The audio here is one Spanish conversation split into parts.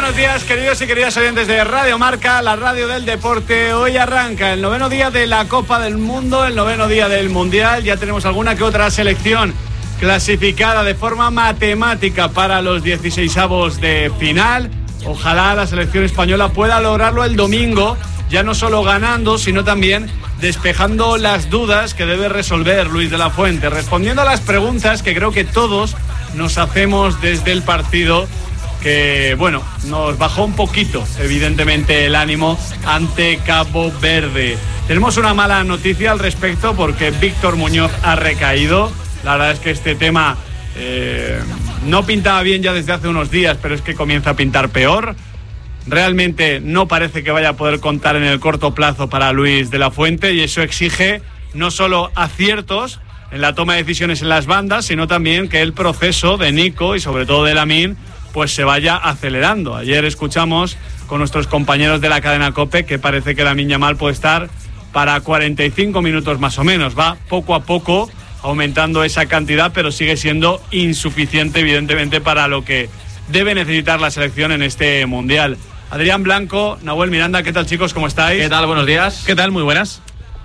buenos días, queridos y queridas oyentes de Radio Marca, la radio del deporte. Hoy arranca el 9º día de la Copa del Mundo, el 9º día del Mundial. Ya tenemos alguna que otra selección clasificada de forma matemática para los 16avos de final. Ojalá la selección española pueda lograrlo el domingo, ya no solo ganando, sino también despejando las dudas que debe resolver Luis de la Fuente, respondiendo a las preguntas que creo que todos nos hacemos desde el partido, que bueno, nos bajó un poquito evidentemente el ánimo ante Cabo Verde. Tenemos una mala noticia al respecto porque Víctor Muñoz ha recaído. La verdad es que este tema no pintaba bien ya desde hace unos días, pero es que comienza a pintar peor. Realmente no parece que vaya a poder contar en el corto plazo para Luis de la Fuente, y eso exige no solo aciertos en la toma de decisiones en las bandas, sino también que el proceso de Nico y sobre todo de Lamine pues se vaya acelerando. Ayer escuchamos con nuestros compañeros de la cadena COPE que parece que Lamine Yamal puede estar para 45 minutos más o menos. Va poco a poco aumentando esa cantidad, pero sigue siendo insuficiente evidentemente para lo que debe necesitar la selección en este Mundial. Adrián Blanco, Nahuel Miranda, ¿qué tal, chicos? ¿Cómo estáis? ¿Qué tal? Buenos días. ¿Qué tal? Muy buenas.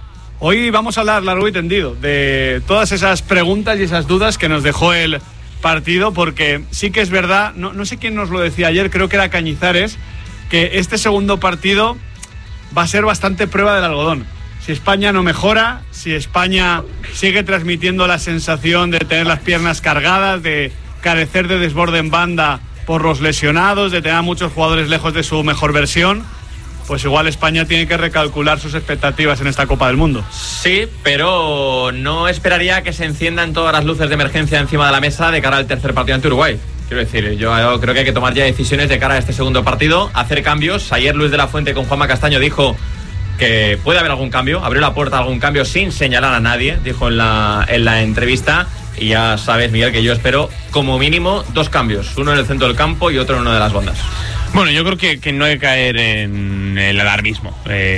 Hoy vamos a hablar largo y tendido de todas esas preguntas y esas dudas que nos dejó el partido, porque sí que es verdad, no sé quién nos lo decía ayer, creo que era Cañizares, que este segundo partido va a ser bastante prueba del algodón. Si España no mejora, si España sigue transmitiendo la sensación de tener las piernas cargadas, de carecer de desborde en banda por los lesionados, de tener a muchos jugadores lejos de su mejor versión, pues igual España tiene que recalcular sus expectativas en esta Copa del Mundo. Sí, pero no esperaría que se enciendan todas las luces de emergencia encima de la mesa de cara al tercer partido ante Uruguay. Quiero decir, yo creo que hay que tomar ya decisiones de cara a este segundo partido, hacer cambios. Ayer Luis de la Fuente con Juanma Castaño dijo que puede haber algún cambio, abrió la puerta a algún cambio sin señalar a nadie, dijo en la entrevista. Y ya sabes, Miguel, que yo espero como mínimo 2 cambios, uno en el centro del campo y otro en una de las bandas. Bueno, yo creo que no hay que caer en el alarmismo.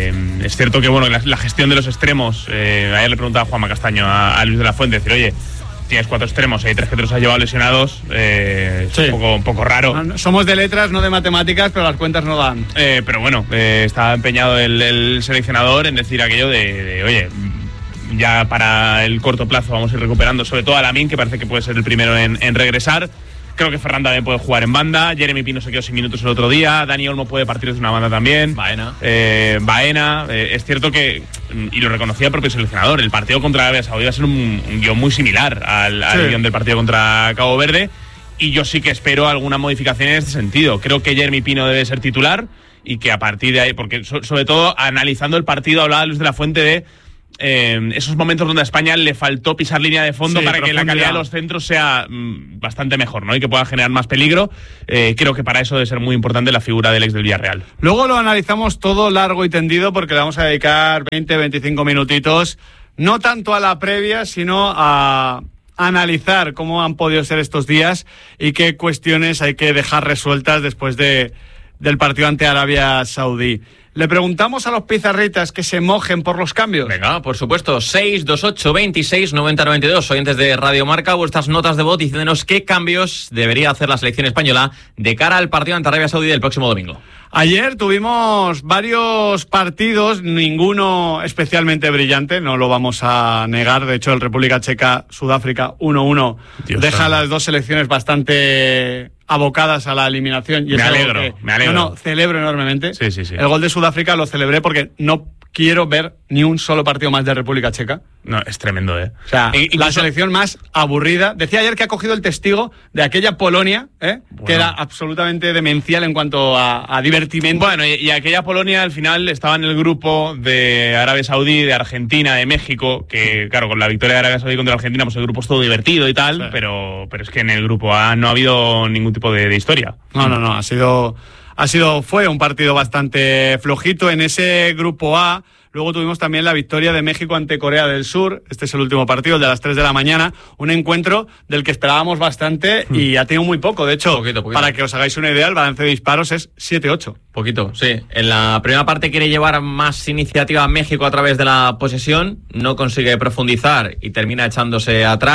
Es cierto que bueno, la gestión de los extremos, ayer le preguntaba a Juanma Castaño a Luis de la Fuente, decir, oye, tienes 4 extremos, hay 3 que te los has llevado lesionados, es sí. un poco raro. Somos de letras, no de matemáticas, pero las cuentas no dan. Pero bueno, estaba empeñado el seleccionador en decir aquello de oye, ya para el corto plazo vamos a ir recuperando, sobre todo a Lamine, que parece que puede ser el primero en regresar. Creo que Ferran también puede jugar en banda. Jeremy Pino se quedó sin minutos el otro día. Dani Olmo puede partir desde una banda también. Baena. Es cierto que, y lo reconocía el propio seleccionador, el partido contra Arabia Saudí va a ser un guión muy similar al guión del partido contra Cabo Verde. Y yo sí que espero alguna modificación en este sentido. Creo que Jeremy Pino debe ser titular y que a partir de ahí, porque sobre todo analizando el partido, hablaba Luis de la Fuente de esos momentos donde a España le faltó pisar línea de fondo para que la calidad de los centros sea bastante mejor, ¿no? Y que pueda generar más peligro. Creo que para eso debe ser muy importante la figura del ex del Villarreal. Luego lo analizamos todo largo y tendido porque le vamos a dedicar 20-25 minutitos, no tanto a la previa, sino a analizar cómo han podido ser estos días y qué cuestiones hay que dejar resueltas después del partido ante Arabia Saudí. Le preguntamos a los pizarritas que se mojen por los cambios. Venga, por supuesto. 628 26 90 92. Oyentes de Radio Marca, vuestras notas de voz diciéndonos qué cambios debería hacer la selección española de cara al partido ante Arabia Saudí del próximo domingo. Ayer tuvimos varios partidos, ninguno especialmente brillante, no lo vamos a negar. De hecho, el República Checa, Sudáfrica 1-1 deja a las dos selecciones bastante abocadas a la eliminación. Y me alegro. No, celebro enormemente. Sí. El gol de Sudáfrica lo celebré porque no quiero ver ni un solo partido más de República Checa. No, es tremendo, O sea, la selección más aburrida. Decía ayer que ha cogido el testigo de aquella Polonia, que era absolutamente demencial en cuanto a divertimento. Bueno, y aquella Polonia al final estaba en el grupo de Arabia Saudí, de Argentina, de México, que claro, con la victoria de Arabia Saudí contra Argentina, pues el grupo es todo divertido y tal, sí. pero es que en el grupo A no ha habido ningún tipo de historia. No, fue un partido bastante flojito en ese grupo A. Luego tuvimos también la victoria de México ante Corea del Sur. Este es el último partido, el de las 3 de la mañana. Un encuentro del que esperábamos bastante y ha tenido muy poco. De hecho, poquito. Para que os hagáis una idea, el balance de disparos es 7-8. Poquito, sí. En la primera parte quiere llevar más iniciativa a México a través de la posesión. No consigue profundizar y termina echándose atrás.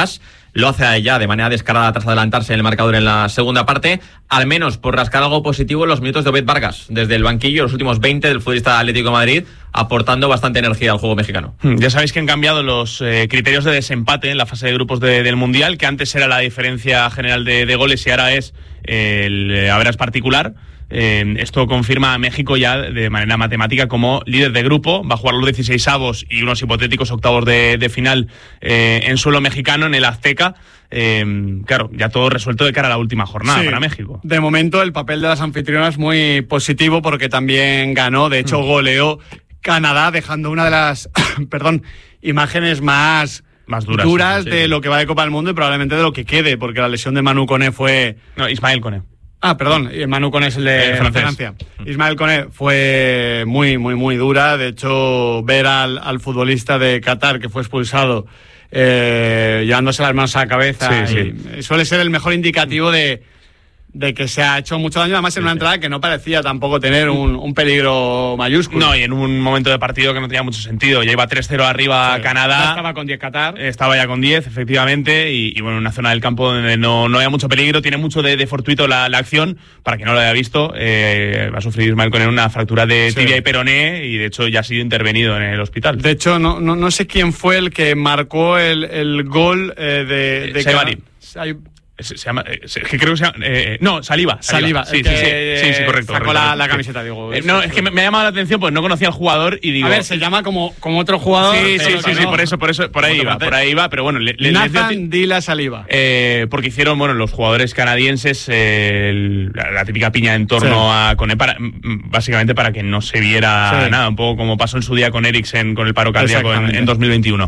lo hace ya de manera descarada tras adelantarse en el marcador en la segunda parte, al menos por rascar algo positivo en los minutos de Obed Vargas, desde el banquillo, los últimos 20 del futbolista Atlético de Madrid, aportando bastante energía al juego mexicano. Ya sabéis que han cambiado los criterios de desempate en la fase de grupos del Mundial, que antes era la diferencia general de goles y ahora es el average particular. Esto confirma a México ya de manera matemática como líder de grupo. Va a jugar los 16avos y unos hipotéticos octavos de final en suelo mexicano, en el Azteca. Claro, ya todo resuelto de cara a la última jornada para México. De momento el papel de las anfitrionas muy positivo porque también ganó, de hecho goleó Canadá, dejando una de las imágenes más duras de lo que va de Copa del Mundo y probablemente de lo que quede, porque la lesión de Manu Koné fue... No, Ismael Koné. Manu Koné es el de Francia. Ismael Koné fue muy, muy, muy dura. De hecho, ver al futbolista de Qatar que fue expulsado llevándose las manos a la cabeza suele ser el mejor indicativo de que se ha hecho mucho daño, además en una entrada que no parecía tampoco tener un peligro mayúsculo. No, y en un momento de partido que no tenía mucho sentido. Ya iba 3-0 arriba Canadá. Ya estaba con 10 Qatar. Estaba ya con 10, efectivamente, y bueno, en una zona del campo donde no había mucho peligro. Tiene mucho de fortuito la acción. Para quien no lo haya visto, va a sufrir Ismael Koné una fractura de tibia y peroné, y de hecho ya ha sido intervenido en el hospital. De hecho, no sé quién fue el que marcó el gol de Sebari. Se llama, que creo que se llama, no, Saliba. Sí, correcto. Sacó la camiseta, digo. No, es que me ha llamado la atención, pues no conocía al jugador y digo... A ver, se llama como otro jugador. Sí, por eso, por ahí iba, pero bueno... Nathan Dila Saliba. Porque hicieron, los jugadores canadienses la típica piña en torno a Koné, básicamente para que no se viera nada, un poco como pasó en su día con Eriksen, con el paro cardíaco en 2021.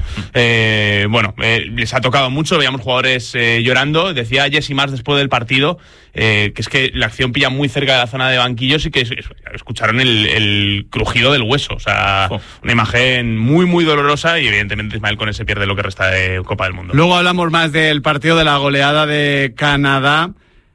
Les ha tocado mucho, veíamos jugadores llorando, decía Jesse Mars después del partido que es que la acción pilla muy cerca de la zona de banquillos y que escucharon el crujido del hueso, o sea, una imagen muy muy dolorosa, y evidentemente Ismael Koné se pierde lo que resta de Copa del Mundo. Luego hablamos más del partido de la goleada de Canadá.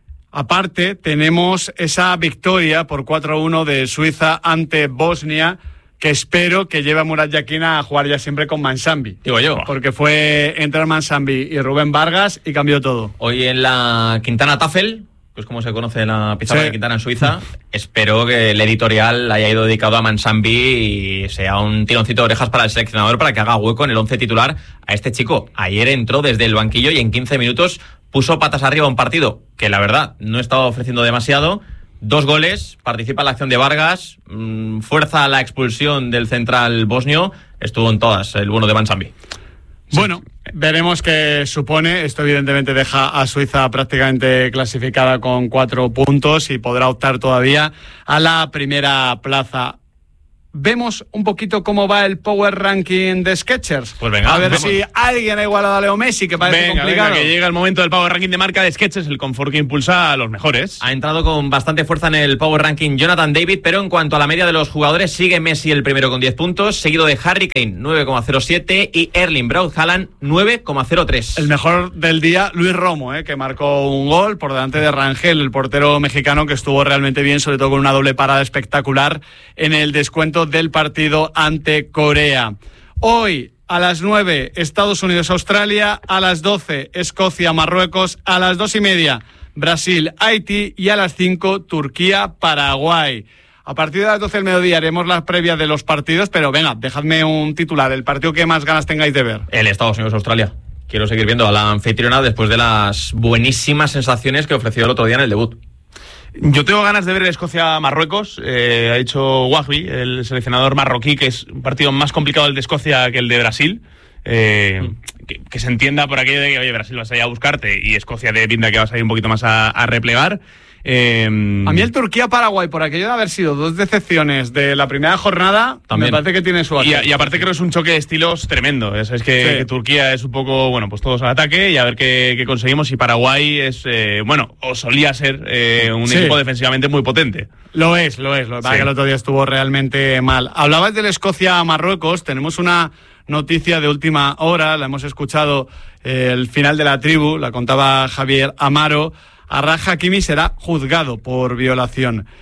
Aparte tenemos esa victoria por 4-1 de Suiza ante Bosnia, que espero que lleve a Murat Yakin a jugar ya siempre con Mansambi. Digo yo. Porque fue entrar Mansambi y Rubén Vargas y cambió todo. Hoy en la Quintana Tafel, pues como se conoce la pizarra de Quintana en Suiza, espero que el editorial haya ido dedicado a Mansambi y sea un tironcito de orejas para el seleccionador para que haga hueco en el 11 titular a este chico. Ayer entró desde el banquillo y en 15 minutos puso patas arriba un partido que la verdad no estaba ofreciendo demasiado. 2 goles, participa en la acción de Vargas, fuerza la expulsión del central bosnio, estuvo en todas el bueno de Mansambi. Bueno, veremos qué supone. Esto evidentemente deja a Suiza prácticamente clasificada con 4 puntos y podrá optar todavía a la primera plaza. Vemos un poquito cómo va el Power Ranking de Skechers. Pues venga, a ver si alguien ha igualado a Leo Messi, que parece complicado. Que llega el momento del Power Ranking de marca de Skechers, el confort que impulsa a los mejores. Ha entrado con bastante fuerza en el Power Ranking Jonathan David, pero en cuanto a la media de los jugadores, sigue Messi el primero con 10 puntos, seguido de Harry Kane 9,07 y Erling Braut Haaland 9,03. El mejor del día, Luis Romo, que marcó un gol por delante de Rangel, el portero mexicano, que estuvo realmente bien, sobre todo con una doble parada espectacular en el descuento del partido ante Corea. Hoy a las 9 Estados Unidos-Australia, a las 12 Escocia-Marruecos, a las 2:30 Brasil-Haití y a las 5 Turquía-Paraguay. A partir de las 12 del mediodía haremos las previas de los partidos, pero venga, dejadme un titular, el partido que más ganas tengáis de ver. El Estados Unidos-Australia. Quiero seguir viendo a la anfitriona después de las buenísimas sensaciones que ofreció el otro día en el debut. Yo tengo ganas de ver el Escocia-Marruecos. Ha dicho Wahbi, el seleccionador marroquí, que es un partido más complicado el de Escocia que el de Brasil. Que se entienda por aquello de que, oye, Brasil vas a ir a buscarte y Escocia de pinta que vas a ir un poquito más a replegar. A mí el Turquía-Paraguay, por aquello de haber sido 2 decepciones de la primera jornada, también me parece que tiene su y aparte creo que es un choque de estilos tremendo. Es que Turquía es un poco, pues todos al ataque y a ver qué conseguimos. Y Paraguay es, o solía ser un equipo defensivamente muy potente. Lo es. Lo que pasa es que el otro día estuvo realmente mal. Hablabas del Escocia-Marruecos, tenemos una noticia de última hora, la hemos escuchado el final de la tribu, la contaba Javier Amaro. Arraj Hakimi será juzgado por violación.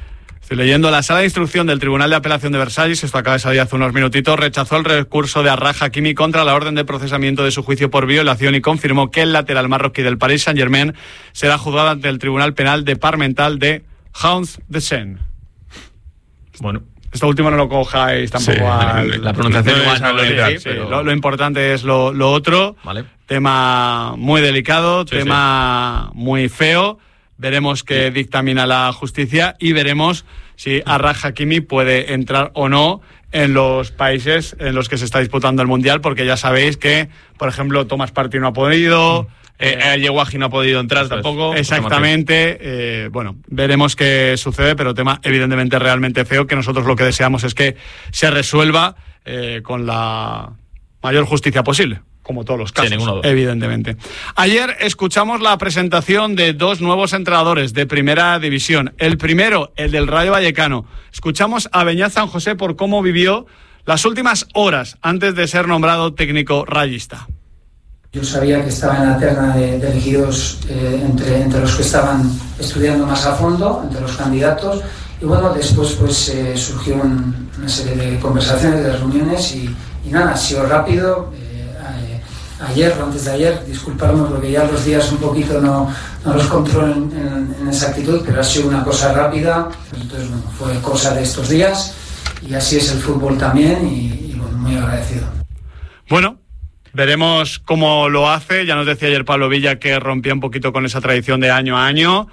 Estoy leyendo. La sala de instrucción del Tribunal de Apelación de Versalles, esto acaba de salir hace unos minutitos, rechazó el recurso de Arraj Hakimi contra la orden de procesamiento de su juicio por violación y confirmó que el lateral marroquí del Paris Saint-Germain será juzgado ante el Tribunal Penal Departamental de Hauts de Seine. Bueno. Esto último no lo cojáis tampoco la pronunciación igual no lo dice, pero... lo importante es lo otro. Vale. Tema muy delicado, tema muy feo. Veremos qué dictamina la justicia y veremos si Arraj Hakimi puede entrar o no en los países en los que se está disputando el Mundial, porque ya sabéis que, por ejemplo, Thomas Partey no ha podido, Yewaji no ha podido entrar tampoco. Exactamente. Bueno, veremos qué sucede, pero tema evidentemente realmente feo, que nosotros lo que deseamos es que se resuelva con la mayor justicia posible, como todos los casos, evidentemente. Ayer escuchamos la presentación de 2 nuevos entrenadores de primera división. El primero, el del Rayo Vallecano. Escuchamos a Beñat San José por cómo vivió las últimas horas antes de ser nombrado técnico rayista. Yo sabía que estaba en la terna de elegidos entre los que estaban estudiando más a fondo, entre los candidatos. Y bueno, después pues surgió una serie de conversaciones, de reuniones y nada, ha sido rápido. Ayer o antes de ayer, disculparnos porque ya los días un poquito no los controlo en exactitud, pero ha sido una cosa rápida. Entonces, bueno, fue cosa de estos días y así es el fútbol también y bueno, muy agradecido. Bueno, veremos cómo lo hace. Ya nos decía ayer Pablo Villa que rompía un poquito con esa tradición de año a año.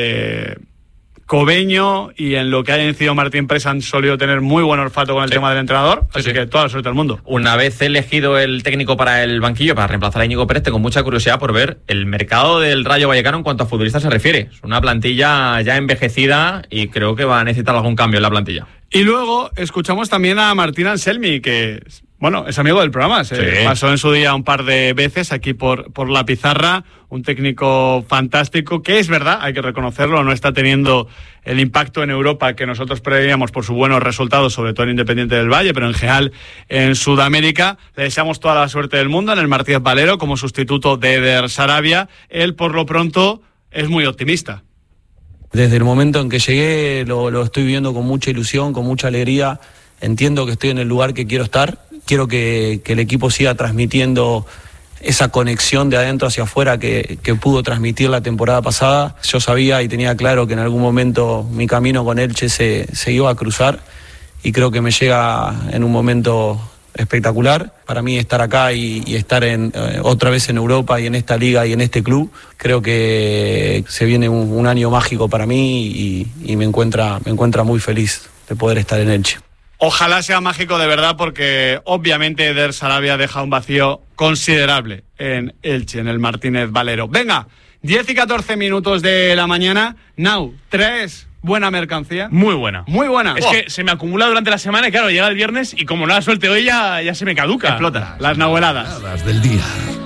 Cobeño y en lo que ha incidido Martín Presa han solido tener muy buen olfato con el tema del entrenador, así que toda la suerte del mundo. Una vez elegido el técnico para el banquillo, para reemplazar a Íñigo Pérez, tengo mucha curiosidad por ver el mercado del Rayo Vallecano en cuanto a futbolistas se refiere. Es una plantilla ya envejecida y creo que va a necesitar algún cambio en la plantilla. Y luego escuchamos también a Martín Anselmi, que bueno, es amigo del programa, pasó en su día un par de veces aquí por la pizarra, un técnico fantástico, que es verdad, hay que reconocerlo, no está teniendo el impacto en Europa que nosotros preveíamos por sus buenos resultados, sobre todo en Independiente del Valle, pero en general en Sudamérica. Le deseamos toda la suerte del mundo en el Martínez Valero como sustituto de Eder Sarabia. Él, por lo pronto, es muy optimista. Desde el momento en que llegué lo estoy viviendo con mucha ilusión, con mucha alegría. Entiendo que estoy en el lugar que quiero estar. Quiero que el equipo siga transmitiendo esa conexión de adentro hacia afuera que pudo transmitir la temporada pasada. Yo sabía y tenía claro que en algún momento mi camino con Elche se iba a cruzar y creo que me llega en un momento espectacular. Para mí estar acá y estar otra vez en Europa y en esta liga y en este club, creo que se viene un año mágico para mí y me encuentra muy feliz de poder estar en Elche. Ojalá sea mágico de verdad, porque obviamente Eder Sarabia deja un vacío considerable en Elche, en el Martínez Valero. Venga, 10 y 14 minutos de la mañana. Now, ¿traes buena mercancía? Muy buena. Muy buena. Es que se me acumula durante la semana y claro, llega el viernes y como no la suelte hoy ya se me caduca. Explota. Las nahueladas. Del día.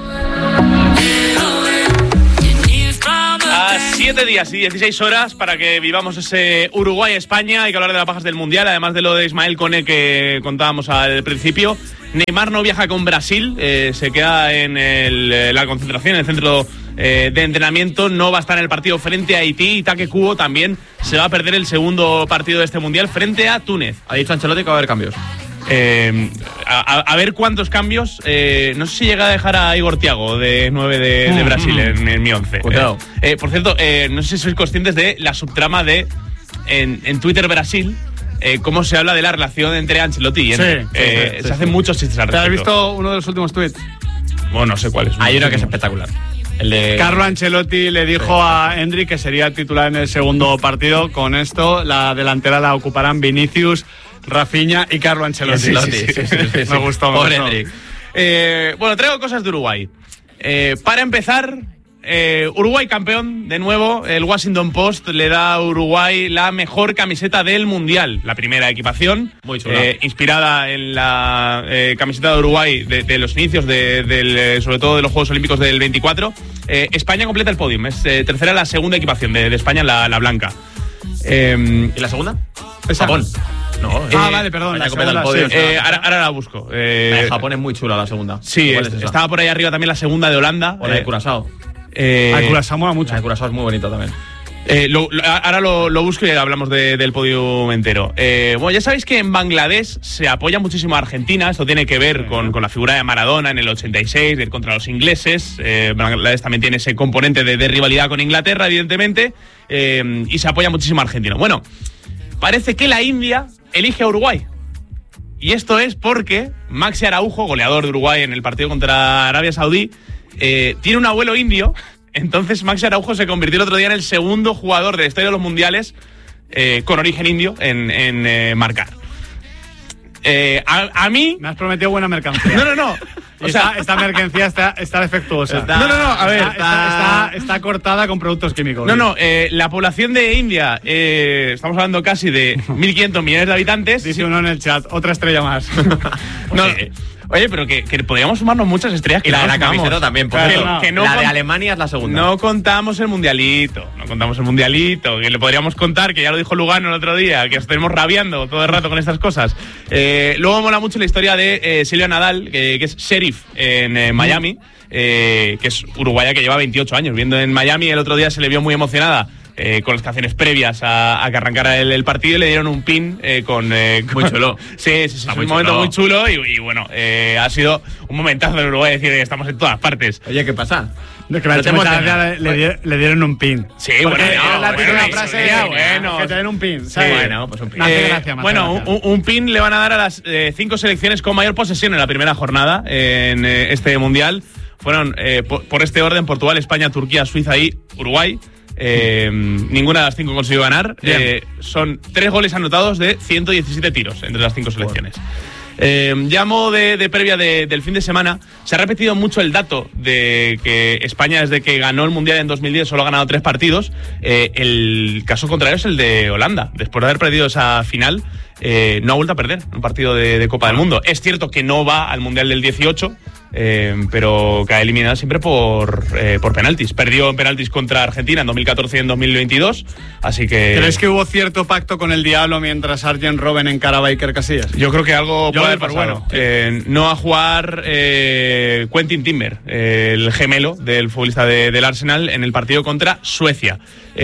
A 7 días y 16 horas para que vivamos ese Uruguay-España. Hay que hablar de las bajas del Mundial, además de lo de Ismael Koné que contábamos al principio. Neymar no viaja con Brasil, se queda en la concentración, en el centro de entrenamiento. No va a estar en el partido frente a Haití. Y Take Kubo también se va a perder el segundo partido de este Mundial frente a Túnez. Ha dicho Ancelotti que va a haber cambios. A ver cuántos cambios. No sé si llega a dejar a Igor Thiago de 9 de Brasil en mi 11. Por cierto, no sé si sois conscientes de la subtrama de en Twitter Brasil, cómo se habla de la relación entre Ancelotti y Endrick. Se hacen muchos chistes al respecto. ¿Has visto uno de los últimos tweets? Bueno, no sé cuál es. Hay uno que es espectacular. El de Carlo Ancelotti le dijo a Endrick que sería titular en el segundo partido. Con esto, la delantera la ocuparán Vinicius, Rafinha y Carlo Ancelotti. Me gustó. Pobre Endrick. Bueno, traigo cosas de Uruguay. Para empezar, Uruguay campeón de nuevo. El Washington Post le da a Uruguay la mejor camiseta del Mundial. La primera equipación, muy chula, inspirada en la camiseta de Uruguay de los inicios, sobre todo de los Juegos Olímpicos del 24. España completa el podium. Es tercera la segunda equipación de España, la blanca. ¿Y la segunda? Japón. No, vale, perdón. La segunda, podio, ahora la busco. La de Japón es muy chula, la segunda. Sí, estaba por ahí arriba también la segunda de Holanda. O la de Curazao. La de Curazao mola mucho. La de Curazao es muy bonita también. Ahora lo busco y hablamos del podio entero. Bueno, ya sabéis que en Bangladesh se apoya muchísimo a Argentina. Esto tiene que ver con la figura de Maradona en el 86, de ir contra los ingleses. Bangladesh también tiene ese componente de rivalidad con Inglaterra, evidentemente, y se apoya muchísimo a Argentina. Bueno, parece que la India elige a Uruguay. Y esto es porque Maxi Araujo, goleador de Uruguay en el partido contra Arabia Saudí, tiene un abuelo indio. Entonces Maxi Araujo se convirtió el otro día en el segundo jugador de la historia de los mundiales con origen indio en marcar. A mí... Me has prometido buena mercancía. No. O sea, esta mercancía está defectuosa. A ver. Está cortada con productos químicos. La población de India, estamos hablando casi de 1.500 millones de habitantes. Dice uno en el chat, otra estrella más. Oye, pero que podríamos sumarnos muchas estrellas. Y la de la camiseta también, porque la de Alemania es la segunda. No contamos el mundialito, que le podríamos contar, que ya lo dijo Lugano el otro día, que estemos rabiando todo el rato con estas cosas. Luego mola mucho la historia de Silvia Nadal, que es sheriff en Miami, que es uruguaya, que lleva 28 años viviendo en Miami. El otro día se le vio muy emocionada con las canciones previas a que arrancara el partido, y le dieron un pin muy chulo. Sí, es un momento muy chulo y bueno, ha sido un momentazo en Uruguay, decir que estamos en todas partes. Oye, ¿qué pasa? Que le dieron un pin. Sí, bueno, que te den un pin. ¿sabes? Bueno, pues un pin. Un pin le van a dar a las 5 selecciones con mayor posesión en la primera jornada en este mundial. Fueron, por este orden, Portugal, España, Turquía, Suiza y Uruguay. Ninguna de las 5 consiguió ganar. Son 3 goles anotados de 117 tiros entre las 5 selecciones. Ya a modo de previa del fin de semana, se ha repetido mucho el dato de que España, desde que ganó el Mundial en 2010, solo ha ganado 3 partidos. El caso contrario es el de Holanda. Después de haber perdido esa final, no ha vuelto a perder un partido de Copa del Mundo. Es cierto que no va al Mundial del 18, pero que ha eliminado siempre por penaltis. Perdió en penaltis contra Argentina en 2014 y en 2022, así que... ¿Crees que hubo cierto pacto con el diablo mientras Arjen Robben encaraba a Iker Casillas? Yo creo que algo puede haber pasado. No a jugar Quentin Timber, el gemelo del futbolista del Arsenal, en el partido contra Suecia.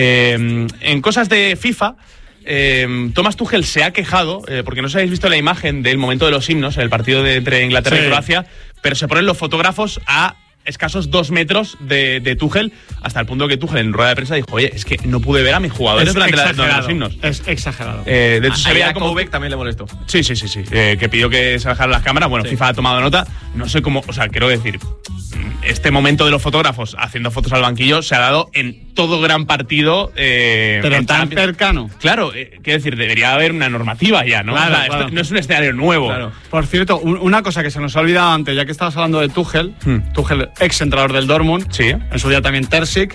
En cosas de FIFA, Thomas Tuchel se ha quejado, porque no sé si habéis visto la imagen del momento de los himnos en el partido entre Inglaterra y Croacia, pero se ponen los fotógrafos a escasos 2 metros de Tuchel, hasta el punto que Tuchel en rueda de prensa dijo: oye, es que no pude ver a mis jugadores durante los himnos. Es exagerado. De hecho, se veía como Beck también le molestó. Sí. Que pidió que se bajaran las cámaras. Bueno, FIFA ha tomado nota. No sé cómo, o sea, quiero decir, este momento de los fotógrafos haciendo fotos al banquillo se ha dado en todo gran partido. Pero tan cercano. Claro, quiero decir, debería haber una normativa ya, ¿no? Claro, o sea, esto no es un escenario nuevo. Claro. Por cierto, una cosa que se nos ha olvidado antes, ya que estabas hablando de Tuchel, Tuchel, ex entrenador del Dortmund, en su día también Terzic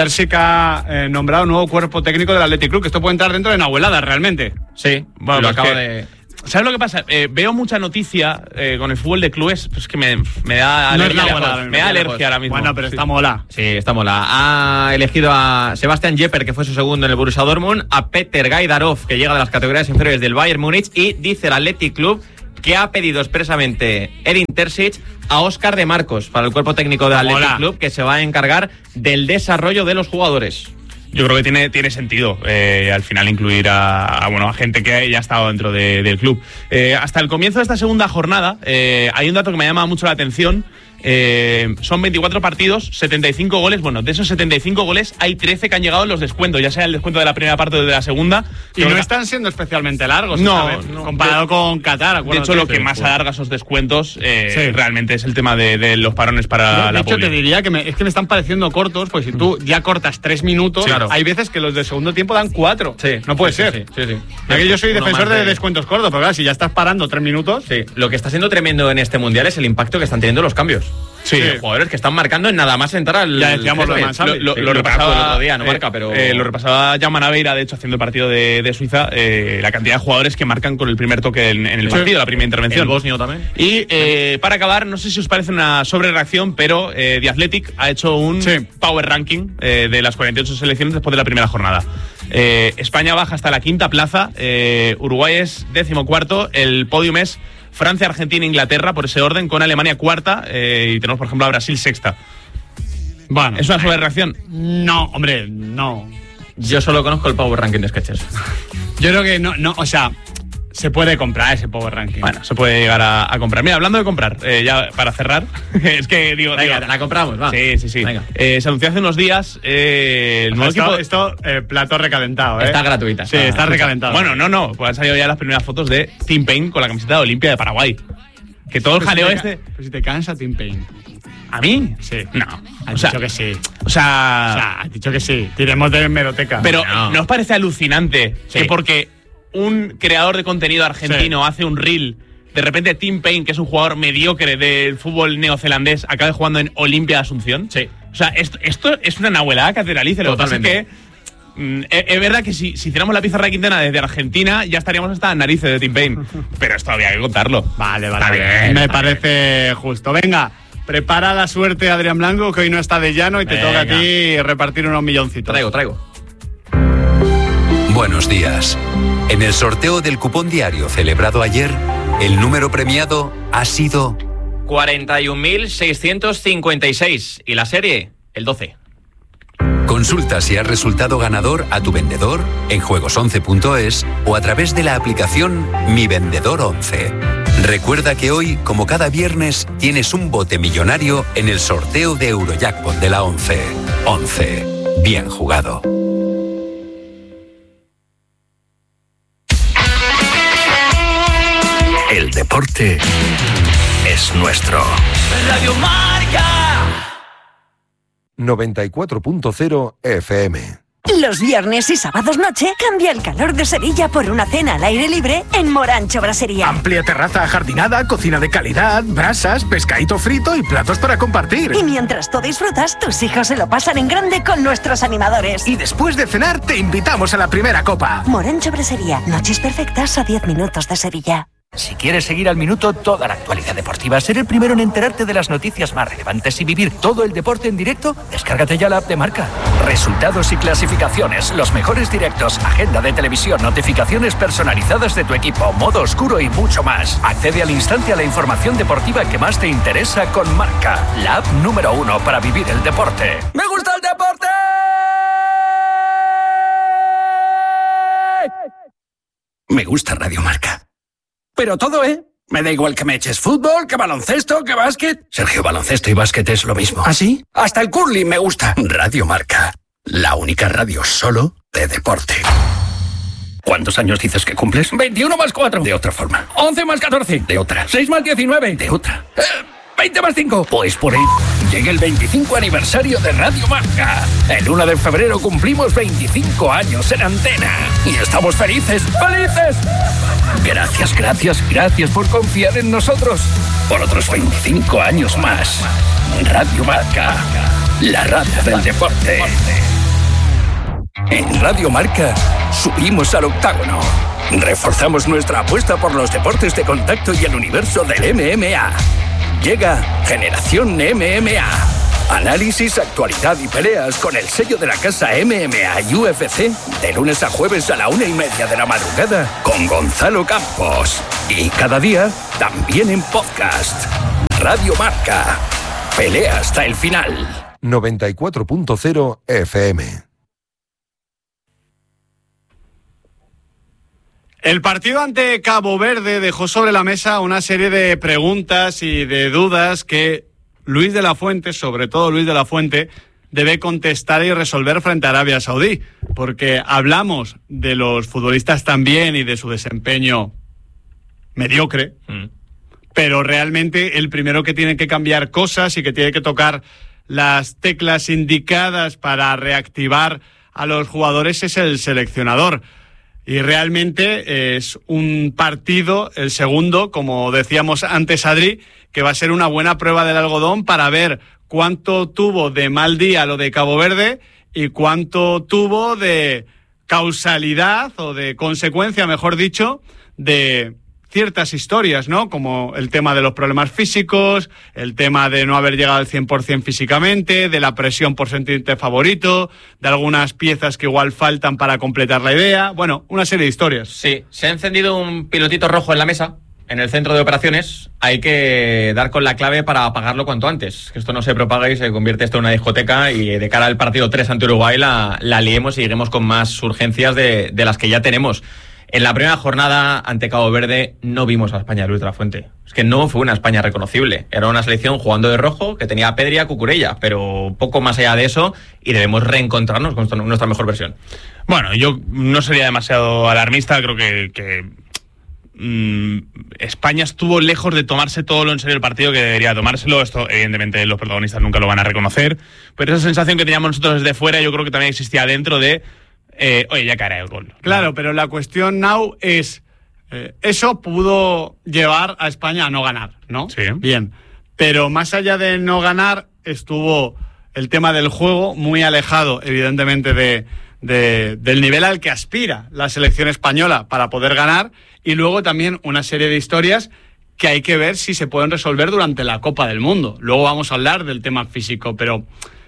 ha nombrado un nuevo cuerpo técnico del Athletic Club, que esto puede entrar dentro de una abuelada realmente. Sí, bueno, lo acaba de... ¿Sabes lo que pasa? Veo mucha noticia con el fútbol de clubes, pues que me da alergia ahora mismo. Bueno, pero está mola. Sí, está mola. Ha elegido a Sebastian Jepper, que fue su segundo en el Borussia Dortmund, a Peter Gajdarov, que llega de las categorías inferiores del Bayern Múnich, y dice el Athletic Club que ha pedido expresamente Edin Terzic a Óscar de Marcos para el cuerpo técnico del Athletic Club, que se va a encargar del desarrollo de los jugadores. Yo creo que tiene sentido al final incluir a gente que ya ha estado dentro del club. Hasta el comienzo de esta segunda jornada hay un dato que me llama mucho la atención. Son 24 partidos, 75 goles. Bueno, de esos 75 goles hay 13 que han llegado en los descuentos, ya sea el descuento de la primera parte o de la segunda. Y no están siendo especialmente largos, no, comparado con Qatar. De hecho, lo que más alarga esos descuentos realmente es el tema de los parones para la publi. De hecho, te diría que me están pareciendo cortos, pues si tú ya cortas 3 minutos, hay veces que los de segundo tiempo dan 4. No puede ser. Sí. Aquí yo soy defensor de descuentos cortos, pero claro, si ya estás parando 3 minutos... Sí, lo que está siendo tremendo en este Mundial es el impacto que están teniendo los cambios. Sí, jugadores que están marcando en nada más entrar al... Ya decíamos lo repasaba el otro día, no marca, pero... Lo repasaba Jaume Naveira, de hecho, haciendo el partido de Suiza, la cantidad de jugadores que marcan con el primer toque en el partido, la primera intervención. El bosnio también. Y para acabar, no sé si os parece una sobrereacción, pero The Athletic ha hecho un power ranking de las 48 selecciones después de la primera jornada. España baja hasta la 5ª plaza, Uruguay es 14º, el podium es Francia, Argentina e Inglaterra, por ese orden, con Alemania 4ª, y tenemos, por ejemplo, a Brasil 6ª. Bueno, ¿es una sobrereacción? No, hombre, no. Yo solo conozco el Power Ranking de Sketches. Yo creo que no, o sea, se puede comprar ese Power Ranking. Bueno, se puede llegar a comprar. Mira, hablando de comprar, ya para cerrar, es que digo... Venga, te la compramos, va. Sí. Venga. Se anunció hace unos días el nuevo equipo... Esto, plato recalentado, Está gratuita. Sí, está recalentado. Bueno, no, pues han salido ya las primeras fotos de Tim Payne con la camiseta de Olimpia de Paraguay. Que todo el jaleo Pero si te cansa Tim Payne. ¿A mí? Sí. No. Has dicho que sí. O sea, has dicho que sí. Tiremos de hemeroteca. Pero ¿no os parece alucinante que porque un creador de contenido argentino hace un reel, de repente Tim Payne, que es un jugador mediocre del fútbol neozelandés, acabe jugando en Olimpia de Asunción? Sí. O sea, esto es una nahuelada catedralicia. Lo que pasa es que es verdad que si hiciéramos la pizarra de Quintana desde Argentina, ya estaríamos hasta las narices de Tim Payne. Pero esto había que contarlo. Vale. Bien, Me parece justo. Venga, prepara la suerte, Adrián Blanco, que hoy no está de llano y te toca a ti repartir unos milloncitos. Traigo. Buenos días. En el sorteo del cupón diario celebrado ayer, el número premiado ha sido 41.656 y la serie, el 12. Consulta si has resultado ganador a tu vendedor en juegos11.es o a través de la aplicación Mi Vendedor 11. Recuerda que hoy, como cada viernes, tienes un bote millonario en el sorteo de Eurojackpot de la 11. 11. Bien jugado. El deporte es nuestro. Radio Marca 94.0 FM. Los viernes y sábados noche cambia el calor de Sevilla por una cena al aire libre en Morancho Brasería. Amplia terraza ajardinada, cocina de calidad, brasas, pescadito frito y platos para compartir. Y mientras tú disfrutas, tus hijos se lo pasan en grande con nuestros animadores. Y después de cenar te invitamos a la primera copa. Morancho Brasería, noches perfectas a 10 minutos de Sevilla. Si quieres seguir al minuto toda la actualidad deportiva, ser el primero en enterarte de las noticias más relevantes y vivir todo el deporte en directo, descárgate ya la app de Marca. Resultados y clasificaciones, los mejores directos, agenda de televisión, notificaciones personalizadas de tu equipo, modo oscuro y mucho más. Accede al instante a la información deportiva que más te interesa con Marca, la app número 1 para vivir el deporte. ¡Me gusta el deporte! Me gusta Radio Marca. Pero todo, ¿eh? Me da igual que me eches fútbol, que baloncesto, que básquet. Sergio, baloncesto y básquet es lo mismo. ¿Ah, sí? Hasta el curling me gusta. Radio Marca, la única radio solo de deporte. ¿Cuántos años dices que cumples? 21 más 4. De otra forma. 11 más 14. De otra. 6 más 19. De otra. 20 más 5. Pues por ahí. Llega el 25 aniversario de Radio Marca. El 1 de febrero cumplimos 25 años en antena. Y estamos felices. ¡Felices! Gracias por confiar en nosotros. Por otros 25 años más. Radio Marca, la radio del deporte. En Radio Marca subimos al octágono. Reforzamos nuestra apuesta por los deportes de contacto y el universo del MMA. Llega Generación MMA. Análisis, actualidad y peleas con el sello de la casa MMA y UFC de lunes a jueves a la 1:30 de la madrugada con Gonzalo Campos. Y cada día también en podcast. Radio Marca. Pelea hasta el final. 94.0 FM. El partido ante Cabo Verde dejó sobre la mesa una serie de preguntas y de dudas que Luis de la Fuente, sobre todo Luis de la Fuente, debe contestar y resolver frente a Arabia Saudí, porque hablamos de los futbolistas también y de su desempeño mediocre, pero realmente el primero que tiene que cambiar cosas y que tiene que tocar las teclas indicadas para reactivar a los jugadores es el seleccionador. Y realmente es un partido, el segundo, como decíamos antes, Adri, que va a ser una buena prueba del algodón para ver cuánto tuvo de mal día lo de Cabo Verde y cuánto tuvo de causalidad o de consecuencia, mejor dicho, de ciertas historias, ¿no? Como el tema de los problemas físicos, el tema de no haber llegado al 100% físicamente, de la presión por sentirte favorito, de algunas piezas que igual faltan para completar la idea. Bueno, una serie de historias. Sí, se ha encendido un pilotito rojo en la mesa, en el centro de operaciones hay que dar con la clave para apagarlo cuanto antes, que esto no se propague y se convierte esto en una discoteca y de cara al partido 3 ante Uruguay la liemos y lleguemos con más urgencias de las que ya tenemos. En la primera jornada ante Cabo Verde no vimos a España de Luis de la Fuente. Es que no fue una España reconocible. Era una selección jugando de rojo que tenía a Pedri y a Cucurella, pero poco más allá de eso, y debemos reencontrarnos con nuestra mejor versión. Bueno, yo no sería demasiado alarmista, creo que España estuvo lejos de tomarse todo lo en serio el partido que debería tomárselo. Esto evidentemente los protagonistas nunca lo van a reconocer, pero esa sensación que teníamos nosotros desde fuera yo creo que también existía dentro de oye, ya caerá el gol. Claro, pero la cuestión, Nau, es eso pudo llevar a España a no ganar, ¿no? Sí. Bien, pero más allá de no ganar estuvo el tema del juego muy alejado evidentemente del nivel al que aspira la selección española para poder ganar, y luego también una serie de historias que hay que ver si se pueden resolver durante la Copa del Mundo. Luego vamos a hablar del tema físico, pero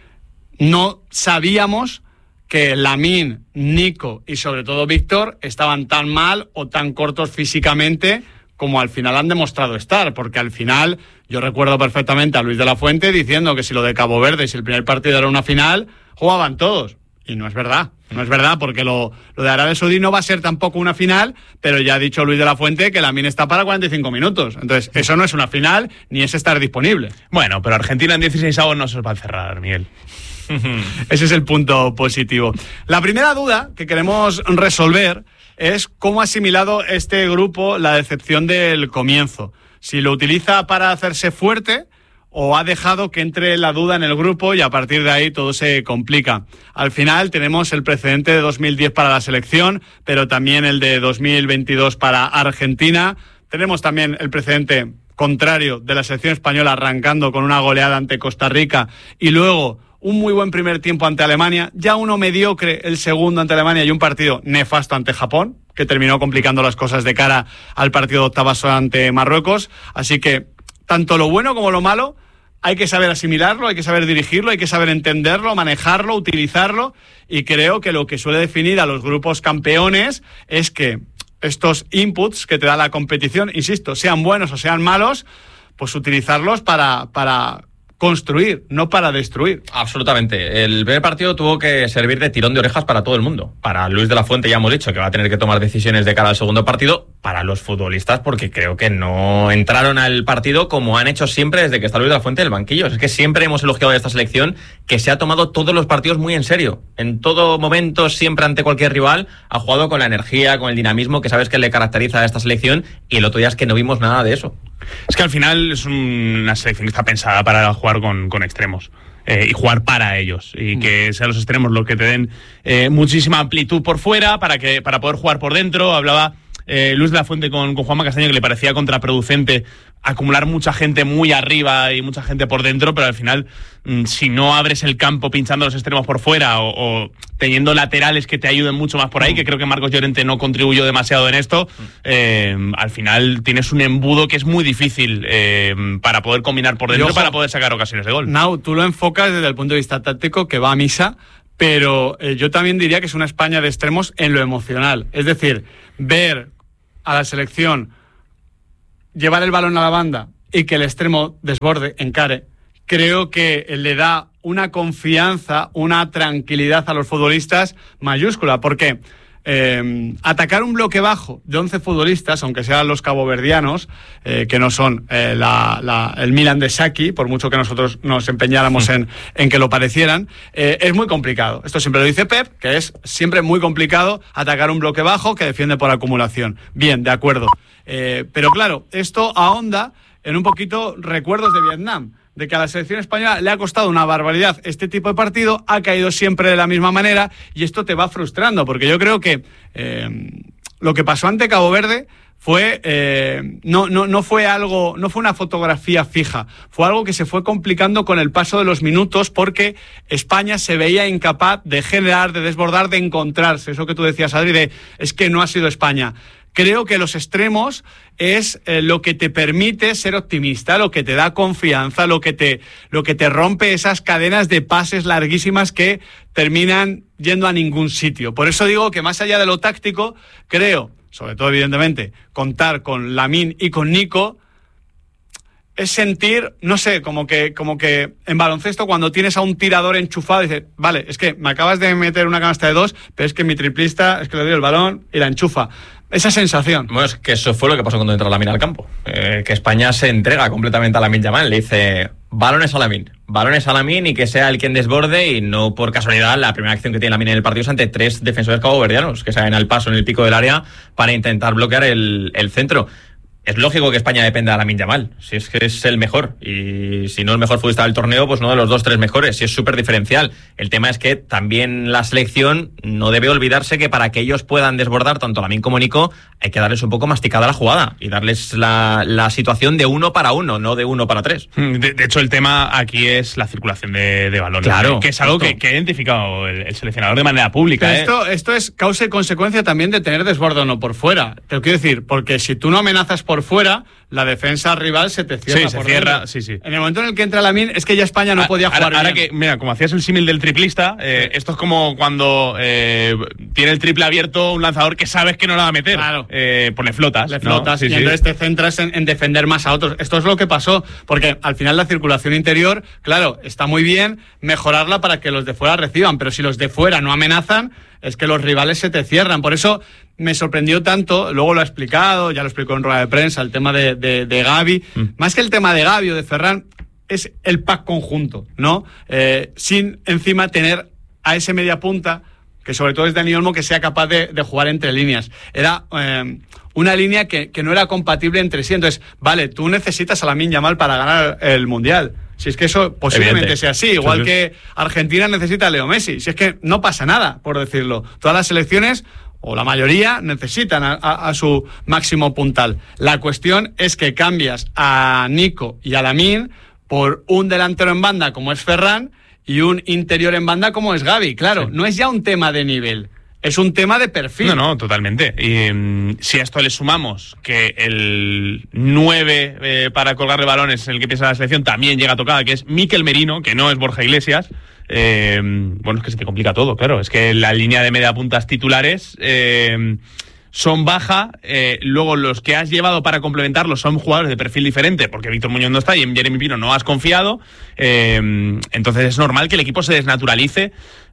no sabíamos que Lamine, Nico y sobre todo Víctor estaban tan mal o tan cortos físicamente como al final han demostrado estar, porque al final yo recuerdo perfectamente a Luis de la Fuente diciendo que si lo de Cabo Verde, si el primer partido era una final, jugaban todos. Y no es verdad, porque lo de Arabia Saudí no va a ser tampoco una final, pero ya ha dicho Luis de la Fuente que Lamine está para 45 minutos. Entonces, eso no es una final, ni es estar disponible. Bueno, pero Argentina en 16avos no se os va a encerrar, Miguel. Ese es el punto positivo. La primera duda que queremos resolver es cómo ha asimilado este grupo la decepción del comienzo. Si lo utiliza para hacerse fuerte o ha dejado que entre la duda en el grupo y a partir de ahí todo se complica. Al final tenemos el precedente de 2010 para la selección, pero también el de 2022 para Argentina. Tenemos también el precedente contrario de la selección española arrancando con una goleada ante Costa Rica y luego un muy buen primer tiempo ante Alemania, ya uno mediocre el segundo ante Alemania y un partido nefasto ante Japón, que terminó complicando las cosas de cara al partido de octavas ante Marruecos. Así que tanto lo bueno como lo malo hay que saber asimilarlo, hay que saber dirigirlo, hay que saber entenderlo, manejarlo, utilizarlo, y creo que lo que suele definir a los grupos campeones es que estos inputs que te da la competición, insisto, sean buenos o sean malos, pues utilizarlos para construir, no para destruir. Absolutamente. El primer partido tuvo que servir de tirón de orejas para todo el mundo. Para Luis de la Fuente ya hemos dicho que va a tener que tomar decisiones de cara al segundo partido. Para los futbolistas, porque creo que no entraron al partido como han hecho siempre desde que está Luis de la Fuente en el banquillo. Es que siempre hemos elogiado a esta selección que se ha tomado todos los partidos muy en serio. En todo momento, siempre ante cualquier rival, ha jugado con la energía, con el dinamismo que sabes que le caracteriza a esta selección, y el otro día es que no vimos nada de eso. Es que al final es una selección que está pensada para jugar con extremos y jugar para ellos, y que sean los extremos los que te den muchísima amplitud por fuera para poder jugar por dentro. Hablaba Luis de la Fuente con Juanma Castaño que le parecía contraproducente acumular mucha gente muy arriba y mucha gente por dentro, pero al final si no abres el campo pinchando los extremos por fuera o teniendo laterales que te ayuden mucho más por ahí, que creo que Marcos Llorente no contribuyó demasiado en esto, al final tienes un embudo que es muy difícil para poder combinar por dentro, para poder sacar ocasiones de gol. Now, tú lo enfocas desde el punto de vista táctico, que va a misa, pero yo también diría que es una España de extremos en lo emocional. Es decir, ver a la selección llevar el balón a la banda y que el extremo desborde, encare, creo que le da una confianza, una tranquilidad a los futbolistas mayúscula, porque atacar un bloque bajo de 11 futbolistas, aunque sean los caboverdianos, que no son el Milan de Saki, por mucho que nosotros nos empeñáramos en que lo parecieran, es muy complicado. Esto siempre lo dice Pep, que es siempre muy complicado atacar un bloque bajo que defiende por acumulación. Bien, de acuerdo. Pero claro, esto ahonda en un poquito recuerdos de Vietnam, de que a la selección española le ha costado una barbaridad este tipo de partido, ha caído siempre de la misma manera, y esto te va frustrando, porque yo creo que lo que pasó ante Cabo Verde fue no fue algo, no fue una fotografía fija, fue algo que se fue complicando con el paso de los minutos, porque España se veía incapaz de generar, de desbordar, de encontrarse. Eso que tú decías, Adri, es que no ha sido España. Creo que los extremos es lo que te permite ser optimista, lo que te da confianza, lo que te rompe esas cadenas de pases larguísimas que terminan yendo a ningún sitio. Por eso digo que más allá de lo táctico, creo, sobre todo evidentemente, contar con Lamine y con Nico, es sentir, no sé, como que en baloncesto cuando tienes a un tirador enchufado dices, vale, es que me acabas de meter una canasta de 2, pero es que mi triplista es que le doy el balón y la enchufa. Esa sensación. Bueno, es que eso fue lo que pasó cuando entró Lamine al campo. Que España se entrega completamente a Lamine Yamal. Le dice, balones a Lamine y que sea el quien desborde, y no por casualidad la primera acción que tiene Lamine en el partido es ante 3 defensores caboverdianos que salen al paso en el pico del área para intentar bloquear el centro. Es lógico que España dependa de Lamine Yamal, si es que es el mejor, y si no el mejor futbolista del torneo, pues uno de los 2-3 mejores, y es súper diferencial. El tema es que también la selección no debe olvidarse que para que ellos puedan desbordar tanto Lamine como Nico, hay que darles un poco masticada la jugada y darles la situación de 1 para 1, no de 1 para 3. De hecho, el tema aquí es la circulación de balones, claro, que es algo que ha identificado el seleccionador de manera pública. Esto es causa y consecuencia también de tener desborde o no por fuera. Te lo quiero decir, porque si tú no amenazas por fuera, la defensa rival se te cierra. Sí, se cierra, sí. En el momento en el que entra Lamine, es que ya España no podía jugar bien. Ahora que, mira, como hacías el símil del triplista, esto es como cuando tiene el triple abierto un lanzador que sabes que no lo va a meter. Claro. Pues le flotas. ¿No? Sí, y entonces te centras en defender más a otros. Esto es lo que pasó, porque al final la circulación interior, claro, está muy bien mejorarla para que los de fuera reciban, pero si los de fuera no amenazan, es que los rivales se te cierran. Por eso me sorprendió tanto, luego lo ha explicado, ya lo explicó en rueda de prensa, el tema de Gavi. Más que el tema de Gavi o de Ferran, es el pack conjunto, ¿no? Sin encima tener a ese media punta, que sobre todo es Dani Olmo, que sea capaz de jugar entre líneas. Era una línea que no era compatible entre sí. Entonces, vale, tú necesitas a Lamine Yamal para ganar el Mundial. Si es que eso posiblemente sea así, igual que Argentina necesita a Leo Messi. Si es que no pasa nada, por decirlo. Todas las selecciones, o la mayoría, necesitan a su máximo puntal. La cuestión es que cambias a Nico y a Lamine por un delantero en banda como es Ferran y un interior en banda como es Gavi. Claro, no es ya un tema de nivel, es un tema de perfil. No, totalmente. Y si a esto le sumamos que el 9 para colgarle balones en el que piensa la selección también llega tocada, que es Mikel Merino, que no es Borja Iglesias, bueno, es que se te complica todo, claro. Es que la línea de media puntas titulares son baja, luego los que has llevado para complementarlos son jugadores de perfil diferente, porque Víctor Muñoz no está y en Jeremy Pino no has confiado, entonces es normal que el equipo se desnaturalice.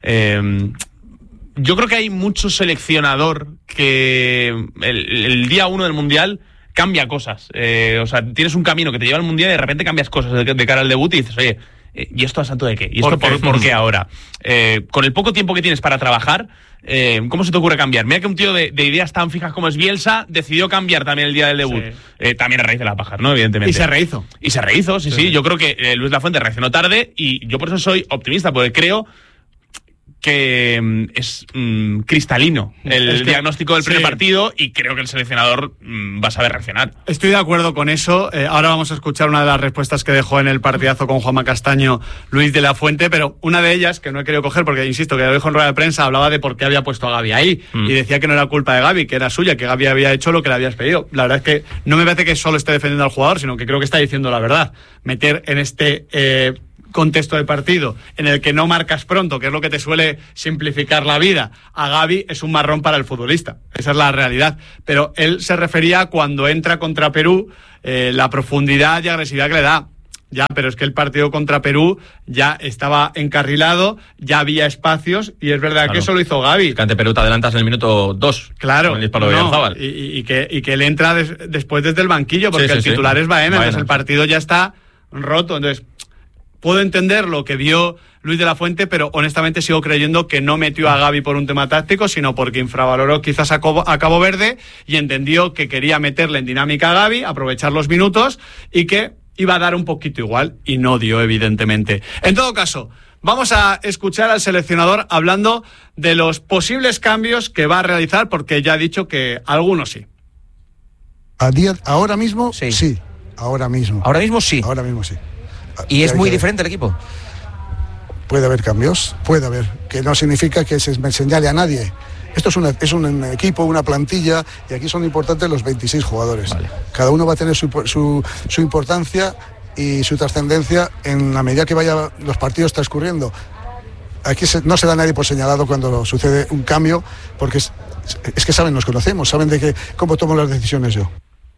Yo creo que hay mucho seleccionador que el día 1 del Mundial cambia cosas. O sea, tienes un camino que te lleva al Mundial y de repente cambias cosas de cara al debut y dices, oye, ¿y esto a santo de qué? ¿Y esto por qué ahora? Con el poco tiempo que tienes para trabajar, ¿cómo se te ocurre cambiar? Mira que un tío de ideas tan fijas como es Bielsa decidió cambiar también el día del debut. Sí. También a raíz de la paja, ¿no? Evidentemente. Y se rehizo. Sí. Yo creo que Luis Lafuente reaccionó tarde y yo por eso soy optimista, porque creo que es cristalino el diagnóstico del primer partido y creo que el seleccionador va a saber reaccionar. Estoy de acuerdo con eso. Ahora vamos a escuchar una de las respuestas que dejó en el partidazo con Juanma Castaño Luis de la Fuente, pero una de ellas, que no he querido coger porque, insisto, que lo dijo en rueda de prensa, hablaba de por qué había puesto a Gavi ahí y decía que no era culpa de Gavi, que era suya, que Gavi había hecho lo que le habías pedido. La verdad es que no me parece que solo esté defendiendo al jugador, sino que creo que está diciendo la verdad. Meter en este contexto de partido en el que no marcas pronto, que es lo que te suele simplificar la vida, a Gavi es un marrón para el futbolista. Esa es la realidad. Pero él se refería a cuando entra contra Perú, la profundidad y agresividad que le da. Ya, pero es que el partido contra Perú ya estaba encarrilado, ya había espacios y es verdad que eso lo hizo Gavi. Que ante Perú te adelantas en el minuto 2. Claro. Con el disparo de Oyarzabal. Y que él entra después desde el banquillo, porque el titular es Baena, entonces el partido ya está roto. Entonces, puedo entender lo que vio Luis de la Fuente, pero honestamente sigo creyendo que no metió a Gavi por un tema táctico, sino porque infravaloró quizás a Cabo Verde y entendió que quería meterle en dinámica a Gavi, aprovechar los minutos y que iba a dar un poquito igual, y no dio, evidentemente. En todo caso, vamos a escuchar al seleccionador hablando de los posibles cambios que va a realizar, porque ya ha dicho que algunos sí. Ahora mismo, sí. Ahora mismo. ¿Ahora mismo sí? Ahora mismo sí. ¿Y es muy diferente el equipo? Puede haber cambios, puede haber, que no significa que se me señale a nadie. Esto es un equipo, una plantilla, y aquí son importantes los 26 jugadores. Vale. Cada uno va a tener su importancia y su trascendencia en la medida que vaya los partidos transcurriendo. aquí no se da nadie por señalado cuando sucede un cambio, porque es que saben, nos conocemos, saben de cómo tomo las decisiones yo.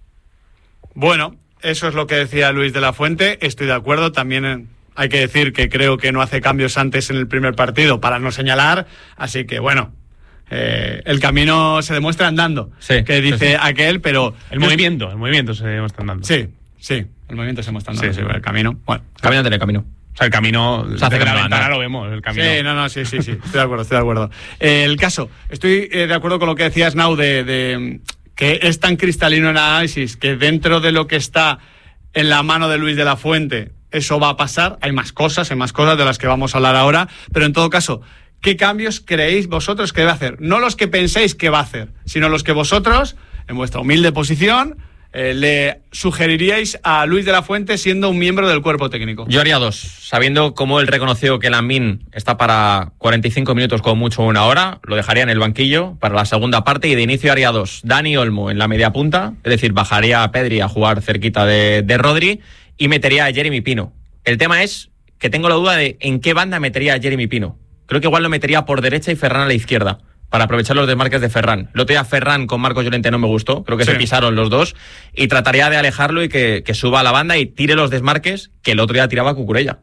Bueno, eso es lo que decía Luis de la Fuente, estoy de acuerdo, también hay que decir que creo que no hace cambios antes en el primer partido para no señalar, así que bueno, el camino se demuestra andando, que dice aquel, pero... El movimiento se demuestra andando. Sí, el movimiento se demuestra andando, el camino, bueno. Caminante en el camino. O sea, el camino, desde la ventana lo vemos, el camino. Sí, estoy de acuerdo. El caso, estoy de acuerdo con lo que decías, Nau, de que es tan cristalino en el análisis que dentro de lo que está en la mano de Luis de la Fuente, eso va a pasar. Hay más cosas de las que vamos a hablar ahora, pero en todo caso, ¿qué cambios creéis vosotros que debe hacer? No los que penséis que va a hacer, sino los que vosotros, en vuestra humilde posición, le sugeriríais a Luis de la Fuente siendo un miembro del cuerpo técnico. Yo haría 2, sabiendo cómo él reconoció que Lamine está para 45 minutos como mucho 1 hora, lo dejaría en el banquillo para la segunda parte y de inicio haría 2. Dani Olmo en la media punta, es decir, bajaría a Pedri a jugar cerquita de Rodri y metería a Jeremy Pino. El tema es que tengo la duda de en qué banda metería a Jeremy Pino. Creo que igual lo metería por derecha y Ferran a la izquierda, para aprovechar los desmarques de Ferran. El otro día Ferran con Marcos Llorente no me gustó, creo que se pisaron los dos, y trataría de alejarlo y que suba a la banda y tire los desmarques que el otro día tiraba Cucurella.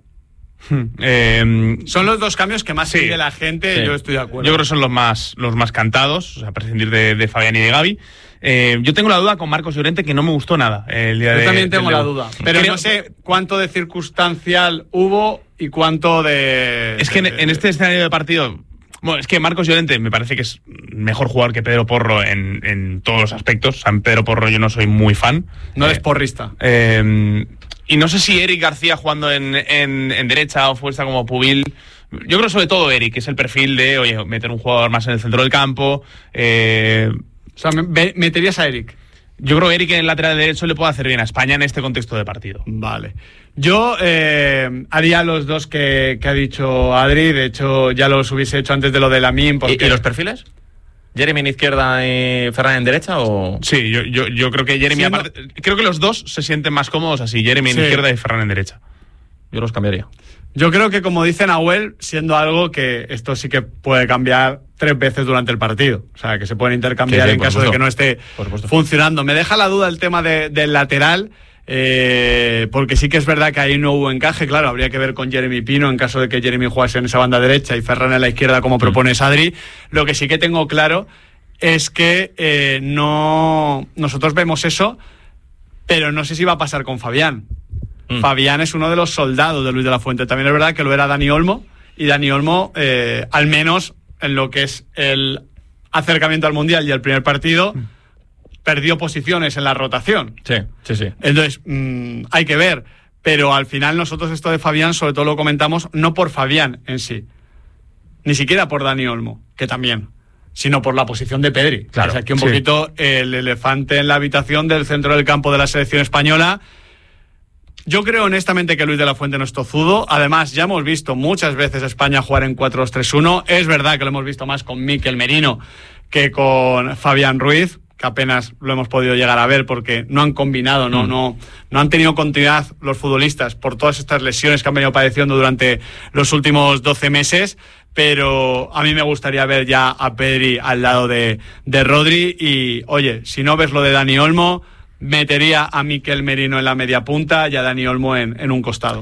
Son los dos cambios que más pide la gente, yo estoy de acuerdo. Yo creo que son los más cantados, o sea, prescindir de Fabián y de Gavi. Yo tengo la duda con Marcos Llorente, que no me gustó nada el día Yo también tengo la duda, pero no sé cuánto de circunstancial hubo y cuánto de... Es que en este escenario de partido... Bueno, es que Marcos Llorente me parece que es mejor jugador que Pedro Porro en todos los aspectos. O sea, en Pedro Porro yo no soy muy fan. No eres porrista. Y no sé si Eric García jugando en derecha o fuerza como Pubil. Yo creo sobre todo Eric, que es el perfil de, oye, meter un jugador más en el centro del campo. O sea, ¿meterías a Eric? Yo creo que Eric en el lateral derecho le puede hacer bien a España en este contexto de partido. Vale. Yo haría los dos que ha dicho Adri. De hecho, ya los hubiese hecho antes de lo de Lamine. ¿Y los perfiles? ¿Jeremy en izquierda y Ferran en derecha? O... Sí, yo creo que Jeremy... creo que los dos se sienten más cómodos así. Jeremy en izquierda y Ferran en derecha. Yo los cambiaría. Yo creo que, como dice Nahuel, siendo algo que esto sí que puede cambiar 3 veces durante el partido. O sea, que se pueden intercambiar en caso de que no esté funcionando. Me deja la duda el tema del lateral, porque sí que es verdad que ahí no hubo encaje. Claro, habría que ver con Jeremy Pino en caso de que Jeremy jugase en esa banda derecha y Ferran en la izquierda, como propone Adri. Lo que sí que tengo claro es que nosotros vemos eso, pero no sé si va a pasar con Fabián. Fabián es uno de los soldados de Luis de la Fuente. También es verdad que lo era Dani Olmo, y Dani Olmo, al menos en lo que es el acercamiento al Mundial y el primer partido, perdió posiciones en la rotación. Sí. Entonces, hay que ver. Pero al final nosotros esto de Fabián sobre todo lo comentamos no por Fabián en sí, ni siquiera por Dani Olmo, que también, sino por la posición de Pedri. Claro, o sea, aquí un poquito el elefante en la habitación del centro del campo de la selección española. Yo creo honestamente que Luis de la Fuente no es tozudo. Además, ya hemos visto muchas veces a España jugar en 4-2-3-1. Es verdad que lo hemos visto más con Mikel Merino que con Fabián Ruiz, que apenas lo hemos podido llegar a ver porque no han combinado, no han tenido continuidad los futbolistas por todas estas lesiones que han venido padeciendo durante los últimos 12 meses. Pero a mí me gustaría ver ya a Pedri al lado de Rodri. Y, oye, si no ves lo de Dani Olmo, metería a Mikel Merino en la media punta y a Dani Olmo en un costado.